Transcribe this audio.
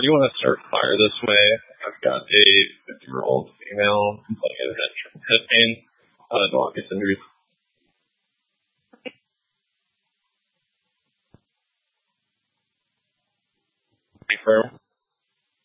do you want to start fire this way? I've got a 50-year-old female complaining of head pain. Dog gets injuries. Confirm.